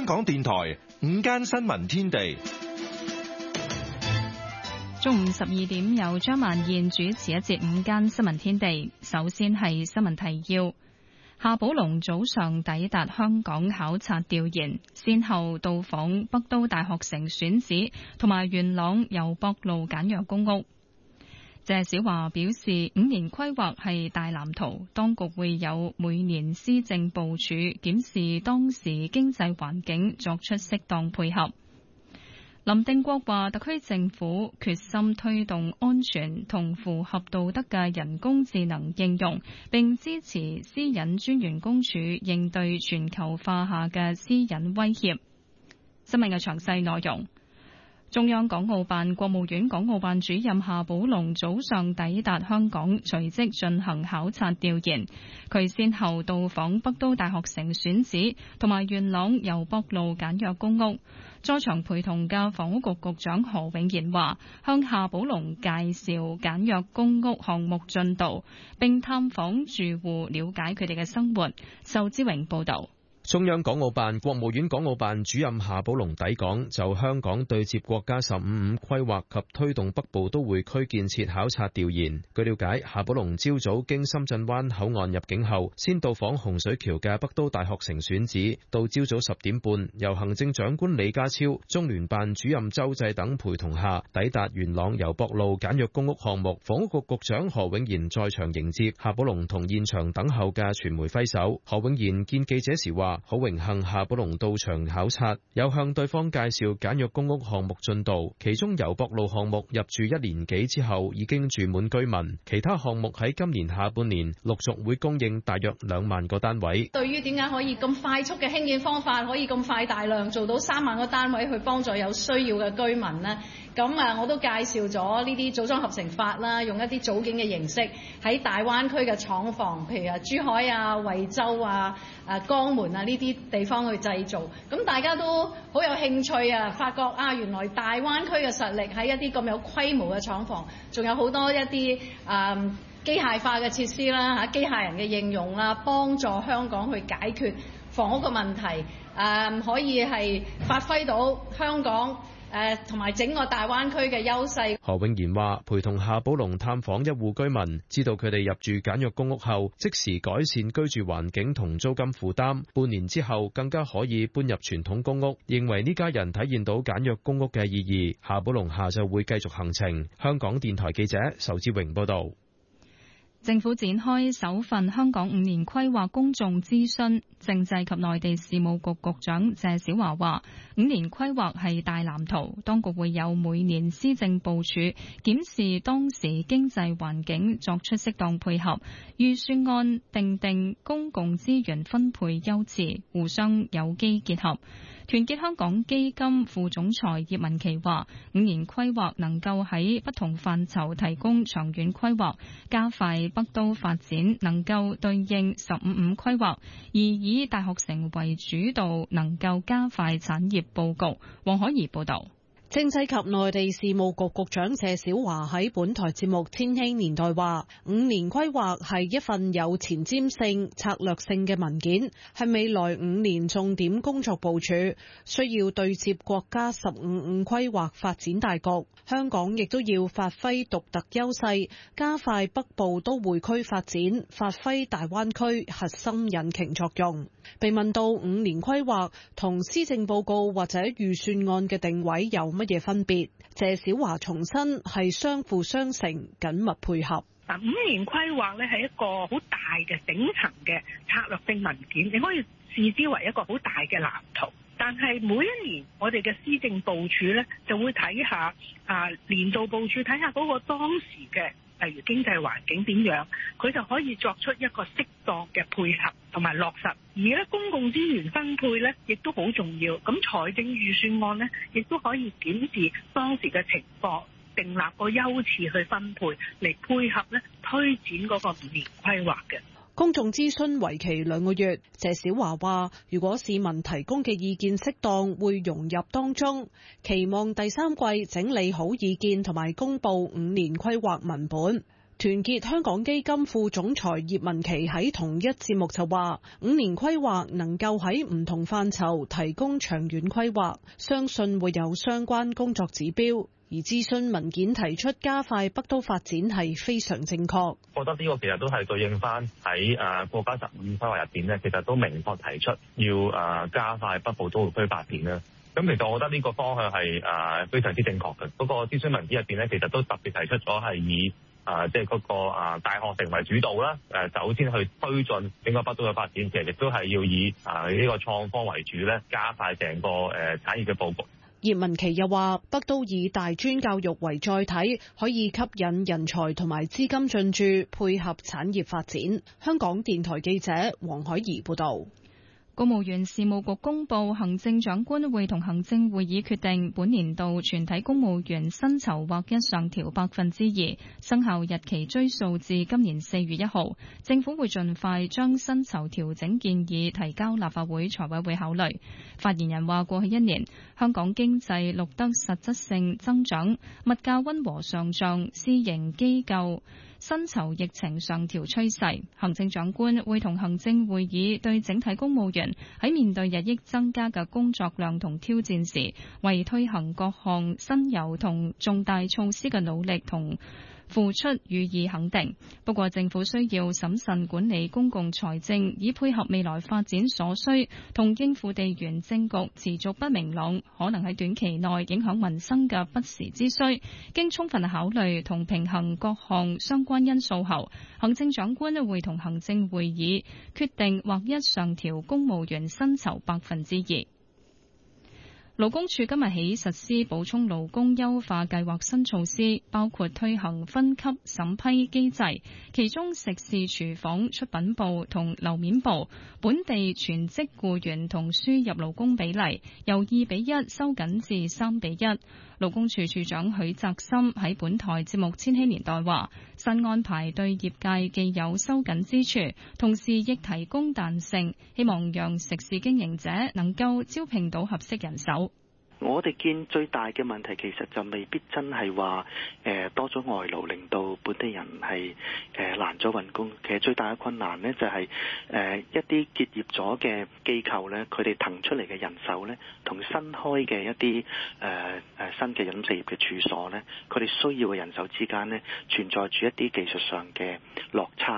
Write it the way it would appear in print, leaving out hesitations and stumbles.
香港電台午間新聞天地， 中午12點由張曼燕主持一節午間新聞天地。首先係新聞提要。夏寶龍早上抵達香港考察調研，先後到訪北都大學城選址同埋元朗油博路簡約公屋。謝小華表示，5年規劃係大藍圖，當局會有每年施政部署，檢視當時經濟環境，作出適當配合。林定國話，特區政府決心推動安全同符合道德嘅人工智能應用，並支持私隱專員公署應對全球化下嘅私隱威脅。新聞嘅詳細內容。中央港澳辦、國務院港澳辦主任夏寶龍早上抵達香港，隨即進行考察調研。佢先後到訪北都大學城選址同埋元朗油博路簡約公屋。在場陪同嘅房屋局局長何永賢話，向夏寶龍介紹簡約公屋項目進度，並探訪住戶，了解佢哋嘅生活。仇之榮報導。 中央港澳辦、國務院港澳辦主任夏寶龍抵港，就香港對接國家15+5規劃及推動北部都會區建設考察調研。據了解，夏寶龍朝早經深圳灣口岸入境後，先到訪洪水橋嘅北都大學城選址，到朝早10點半，由行政長官李家超、中聯辦主任周濟等陪同下，抵達元朗油博路簡約公屋項目。房屋局局長何永賢在場迎接夏寶龍，同現場等候嘅傳媒揮手。何永賢見記者時話，好榮幸夏寶龍到場考察，有向對方介紹簡約公屋項目進度，其中油博路項目入住1年幾之後已經住滿居民，其他項目喺今年下半年陸續會供應大約2萬個單位。 對於點解可以咁快速嘅興建方法，可以咁快大量做到3萬個單位去幫助有需要嘅居民呢？咁我都介紹咗呢啲組裝合成法啦，用一啲組件嘅形式喺大灣區嘅廠房，譬如珠海啊、惠州啊、江門啊呢啲地方去製造。咁大家都好有興趣啊，發覺原來大灣區嘅實力喺一啲咁有規模嘅廠房，仲有好多一啲機械化嘅設施啦，機械人嘅應用啦，幫助香港去解決房屋嘅問題，可以係發揮到香港同埋整個大灣區嘅優勢。 何永賢話，陪同夏寶龍探訪一戶居民，知道佢哋入住簡約公屋後，即時改善居住環境同租金負擔，半年之後更加可以搬入傳統公屋，認為呢家人體現到簡約公屋嘅意義。夏寶龍下晝會繼續行程。香港電台記者仇志榮報道。 政府展開首份香港5年規劃公眾諮詢，政制及內地事務局局長謝小華話：5年規劃係大藍圖，當局會有每年施政部署，檢視當時經濟環境，作出適當配合。預算案定公共資源分配優次，互相有機結合。團結香港基金副總裁葉文琪話：5年規劃能夠喺不同範疇提供長遠規劃，加快北都發展，能夠對應15+5規劃，而以大學城為主導，能夠加快產業佈局。黃海怡報導。 政制及內地事務局局長謝小華喺本台節目《千禧年代》話：5年規劃係一份有前瞻性、策略性嘅文件，係未來5年重點工作部署，需要對接國家15+5規劃發展大局。香港亦都要發揮獨特優勢，加快北部都會區發展，發揮大灣區核心引擎作用。被問到5年規劃同施政報告或者預算案嘅定位有乜嘢分別，謝小華重申係相輔相成、緊密配合。 5年規劃咧係一個好大嘅頂層嘅策略性文件，你可以視之為一個好大嘅藍圖。但係每一年我哋嘅施政部署咧就會睇下年度部署，睇下嗰個當時嘅例如經濟環境點樣，佢就可以作出一個適當嘅配合同埋落實。而咧公共資源分配咧亦都好重要，咁財政預算案咧亦都可以檢視當時嘅情況，訂立個優次去分配，嚟配合咧推展嗰個5年規劃嘅。 公眾諮詢為期2個月，謝小華話：如果市民提供嘅意見適當，會融入當中，期望第3季整理好意見同埋公佈5年規劃文本。 團結香港基金副總裁葉文琪喺同一節目就話，5年規劃能夠喺唔同範疇提供長遠規劃，相信會有相關工作指標。而諮詢文件提出加快北都發展係非常正確。 覺得呢個其實都係對應翻喺國家15規劃入邊咧，其實都明確提出要加快北部都會區發展啦。咁其實我覺得呢個方向係非常之正確嘅。嗰個諮詢文件入邊咧，其實都特別提出咗係以即係嗰個大學城為主導啦，首先去推進整個北都嘅發展，其實亦都係要以呢個創科為主咧，加快成個產業嘅佈局。 葉文琪又話，北都以大專教育為載體，可以吸引人才同埋資金進駐，配合產業發展。香港電台記者黃海怡報導。 公務員事務局公布，行政長官會同行政會議決定本年度全體公務員薪酬劃一上調2%，生效日期追溯至今年4月1號。政府會盡快將薪酬調整建議提交立法會財委會考慮。發言人話，過去1年，香港經濟錄得實質性增長，物價溫和上漲，私營機構薪酬疫情上調趨勢。行政長官會同行政會議對整體公務員喺面對日益增加嘅工作量同挑戰時，為推行各項新猷同重大措施嘅努力同付出予以肯定。不過政府需要審慎管理公共財政，以配合未來發展所需，同應付地緣政局持續不明朗，可能喺短期內影響民生嘅不時之需。經充分考慮同平衡各項相關因素後，行政長官會同行政會議決定劃一上調公務員薪酬2%。勞工處今日起實施補充勞工優化計劃新措施，包括推行分級審批機制，其中食肆、廚房、出品部同樓面部本地全職僱員同輸入勞工比例由2:1收緊至3:1。勞工處處長許澤森喺本台節目《千禧年代》話，新安排對業界既有收緊之處，同時亦提供彈性，希望讓食肆經營者能夠招聘到合適人手。 我哋見最大嘅問題其實就未必真係話多咗外勞令到本地人係難咗揾工。其實最大嘅困難呢，就係一啲結業咗嘅機構呢，佢哋騰出嚟嘅人手呢，同新開嘅一啲新嘅飲食業嘅處所呢，佢哋需要嘅人手之間呢，存在住一啲技術上嘅落差。